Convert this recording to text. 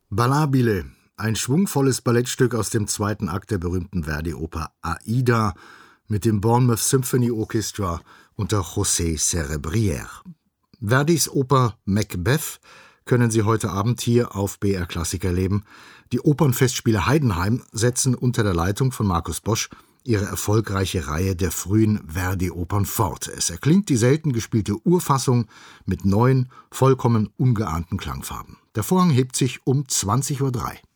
Ballabile, ein schwungvolles Ballettstück aus dem zweiten Akt der berühmten Verdi-Oper Aida mit dem Bournemouth Symphony Orchestra unter José Cerebrière. Verdis Oper Macbeth können Sie heute Abend hier auf BR Klassik erleben. Die Opernfestspiele Heidenheim setzen unter der Leitung von Markus Bosch ihre erfolgreiche Reihe der frühen Verdi-Opern fort. Es erklingt die selten gespielte Urfassung mit neuen, vollkommen ungeahnten Klangfarben. Der Vorhang hebt sich um 20:03 Uhr.